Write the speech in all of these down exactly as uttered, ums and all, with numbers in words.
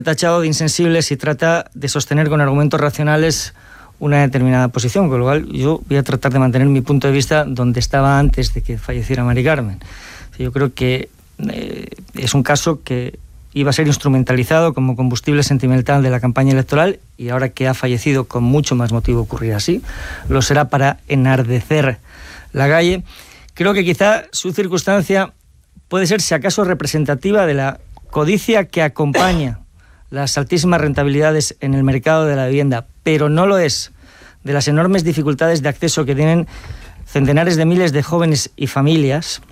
tachado de insensible si trata de sostener con argumentos racionales una determinada posición, con lo cual yo voy a tratar de mantener mi punto de vista donde estaba antes de que falleciera Mari Carmen. Yo creo que eh, es un caso que iba a ser instrumentalizado como combustible sentimental de la campaña electoral, y ahora que ha fallecido, con mucho más motivo ocurrir así, lo será para enardecer la calle. Creo que quizá su circunstancia puede ser, si acaso, representativa de la codicia que acompaña las altísimas rentabilidades en el mercado de la vivienda, pero no lo es de las enormes dificultades de acceso que tienen centenares de miles de jóvenes y familias.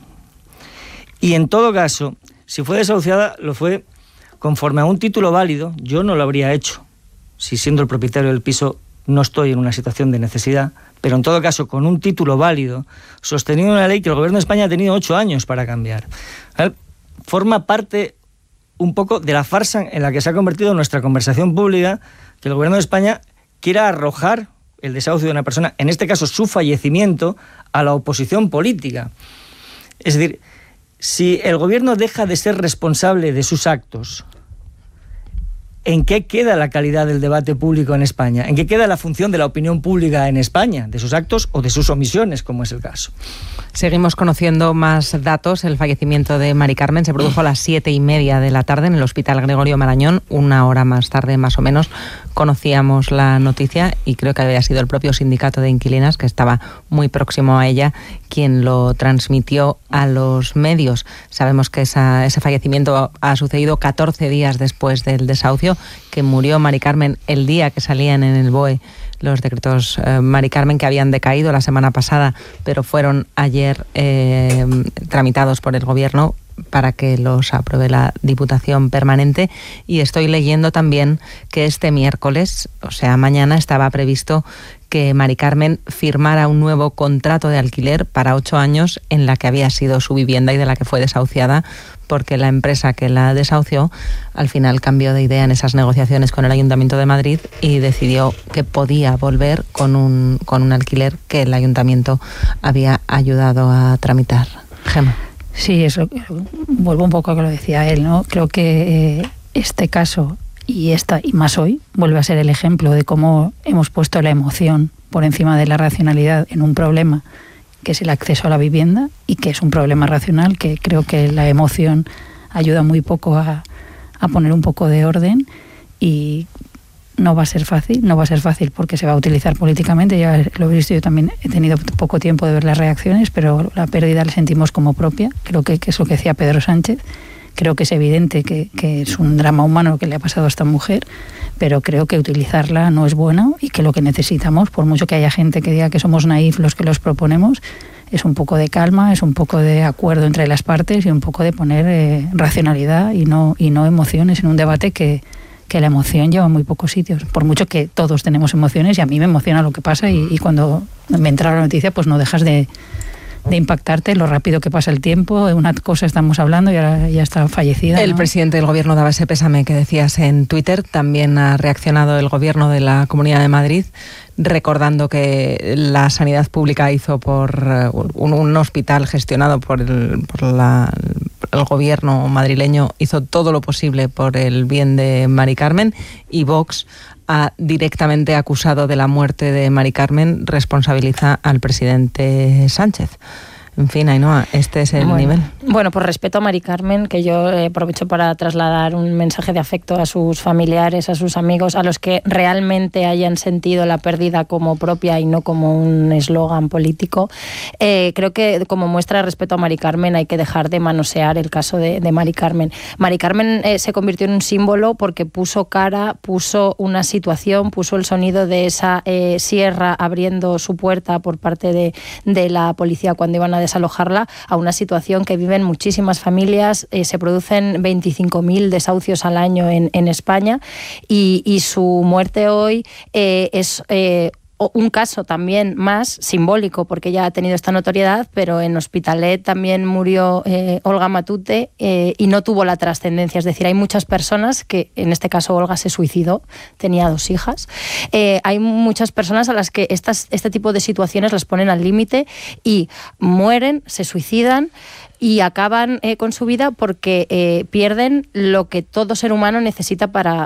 Y en todo caso, si fue desahuciada, lo fue conforme a un título válido. Yo no lo habría hecho si, siendo el propietario del piso, no estoy en una situación de necesidad, pero en todo caso con un título válido, sosteniendo una ley que el Gobierno de España ha tenido ocho años para cambiar. Forma parte un poco de la farsa en la que se ha convertido nuestra conversación pública, que el Gobierno de España quiera arrojar el desahucio de una persona, en este caso su fallecimiento, a la oposición política. Es decir, si el Gobierno deja de ser responsable de sus actos, ¿en qué queda la calidad del debate público en España? ¿En qué queda la función de la opinión pública en España? ¿De sus actos o de sus omisiones, como es el caso? Seguimos conociendo más datos. El fallecimiento de Mari Carmen se produjo a las siete y media de la tarde en el Hospital Gregorio Marañón. Una hora más tarde, más o menos, conocíamos la noticia, y creo que había sido el propio sindicato de inquilinas, que estaba muy próximo a ella, quien lo transmitió a los medios. Sabemos que esa, ese fallecimiento ha sucedido catorce días después del desahucio, que murió Mari Carmen el día que salían en el B O E los decretos eh, Mari Carmen, que habían decaído la semana pasada, pero fueron ayer eh, tramitados por el Gobierno para que los apruebe la Diputación Permanente. Y estoy leyendo también que este miércoles, o sea, mañana, estaba previsto que Mari Carmen firmara un nuevo contrato de alquiler para ocho años en la que había sido su vivienda y de la que fue desahuciada, porque la empresa que la desahució al final cambió de idea en esas negociaciones con el Ayuntamiento de Madrid y decidió que podía volver con un, con un alquiler que el Ayuntamiento había ayudado a tramitar. Gemma. Sí, eso, vuelvo un poco a lo que lo decía él, ¿no? Creo que eh, este caso y esta, y más hoy, vuelve a ser el ejemplo de cómo hemos puesto la emoción por encima de la racionalidad en un problema que es el acceso a la vivienda, y que es un problema racional, que creo que la emoción ayuda muy poco a, a poner un poco de orden, y no va a ser fácil, no va a ser fácil porque se va a utilizar políticamente. Ya lo he visto, yo también he tenido poco tiempo de ver las reacciones, pero la pérdida la sentimos como propia. Creo que, que es lo que decía Pedro Sánchez. Creo que es evidente que, que es un drama humano que le ha pasado a esta mujer, pero creo que utilizarla no es bueno, y que lo que necesitamos, por mucho que haya gente que diga que somos naif los que los proponemos, es un poco de calma, es un poco de acuerdo entre las partes y un poco de poner eh, racionalidad y no, y no emociones en un debate que, que la emoción lleva a muy pocos sitios. Por mucho que todos tenemos emociones, y a mí me emociona lo que pasa, y, y cuando me entra la noticia, pues no dejas de... de impactarte lo rápido que pasa el tiempo. De una cosa estamos hablando y ahora ya está fallecida, El ¿no? presidente del Gobierno daba ese pésame que decías en Twitter. También ha reaccionado el Gobierno de la Comunidad de Madrid, recordando que la sanidad pública hizo por un, un hospital gestionado por el, por la, el Gobierno madrileño, hizo todo lo posible por el bien de Mari Carmen, y Vox ha directamente acusado de la muerte de Mari Carmen, responsabiliza al presidente Sánchez. En fin, Ainhoa, este es el bueno, nivel. Bueno, por respeto a Mari Carmen, que yo eh, aprovecho para trasladar un mensaje de afecto a sus familiares, a sus amigos, a los que realmente hayan sentido la pérdida como propia y no como un eslogan político. Eh, creo que como muestra de respeto a Mari Carmen hay que dejar de manosear el caso de, de Mari Carmen. Mari Carmen eh, se convirtió en un símbolo porque puso cara, puso una situación, puso el sonido de esa eh, sierra abriendo su puerta por parte de, de la policía cuando iban a desalojarla, a una situación que viven muchísimas familias. Eh, se producen veinticinco mil desahucios al año en, en España, y, y su muerte hoy eh, es eh, un caso también más simbólico, porque ya ha tenido esta notoriedad, pero en Hospitalet también murió eh, Olga Matute eh, y no tuvo la trascendencia. Es decir, hay muchas personas que, en este caso Olga se suicidó, tenía dos hijas. Eh, hay muchas personas a las que estas, este tipo de situaciones las ponen al límite y mueren, se suicidan y acaban eh, con su vida porque eh, pierden lo que todo ser humano necesita para,